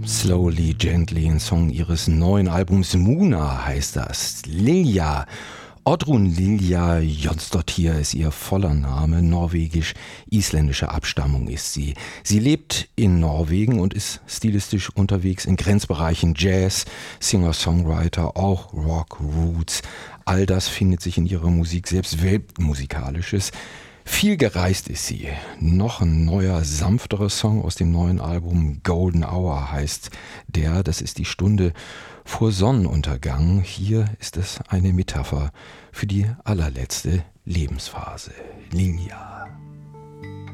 Slowly, Gently, ein Song ihres neuen Albums Muna heißt das. Lilja, Oddrun Lilja Jonsdottir ist ihr voller Name, norwegisch-isländischer Abstammung ist sie. Sie lebt in Norwegen und ist stilistisch unterwegs in Grenzbereichen Jazz, Singer-Songwriter, auch Rock, Roots. All das findet sich in ihrer Musik, selbst Weltmusikalisches. Viel gereist ist sie. Noch ein neuer, sanfterer Song aus dem neuen Album Golden Hour heißt der. Das ist die Stunde vor Sonnenuntergang. Hier ist es eine Metapher für die allerletzte Lebensphase. Lilja.